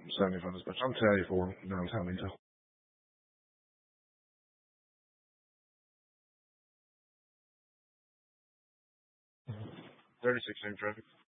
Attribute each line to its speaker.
Speaker 1: semi-finals match. On today for downtown Intel. 36 in traffic.